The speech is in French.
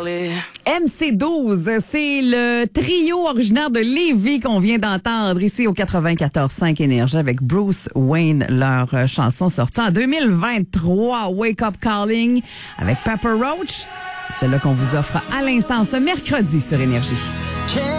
MC12, c'est le trio originaire de Lévis qu'on vient d'entendre ici au 94.5 Énergie avec Bruce Wayne, leur chanson sortie en 2023, Wake Up Calling avec Pepper Roach. C'est là qu'on vous offre à l'instant ce mercredi sur Énergie.